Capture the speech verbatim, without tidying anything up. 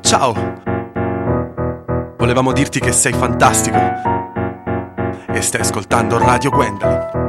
Ciao! Volevamo dirti che sei fantastico e stai ascoltando Radio Gwendolyn.